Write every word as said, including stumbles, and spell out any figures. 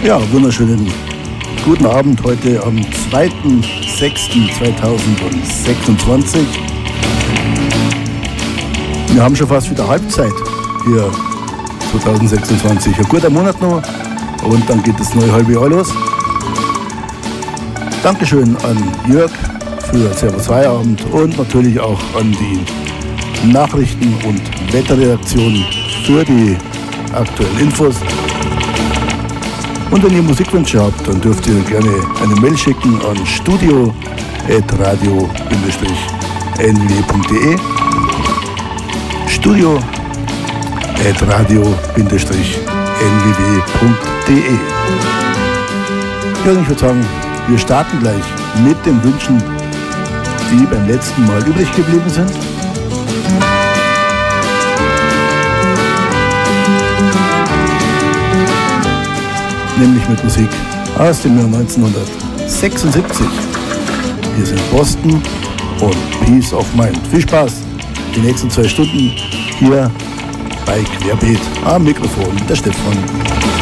Ja, wunderschönen guten Abend heute am zweiten sechsten zweitausendsechsundzwanzig. Wir haben schon fast wieder Halbzeit hier zweitausendsechsundzwanzig. Ein guter Monat noch und dann geht das neue halbe Jahr los. Dankeschön an Jörg für Servus Feierabend und natürlich auch an die Nachrichten- und Wetterredaktion für die aktuellen Infos. Und wenn ihr Musikwünsche habt, dann dürft ihr gerne eine Mail schicken an studio at radio n w w punkt d e studio at radio n w w punkt d e. Ja, ich würde sagen, wir starten gleich mit den Wünschen, die beim letzten Mal übrig geblieben sind. Nämlich mit Musik aus dem Jahr neunzehnhundertsechsundsiebzig. Wir sind Boston und Peace of Mind. Viel Spaß die nächsten zwei Stunden hier bei Querbeet am Mikrofon, der Stefan.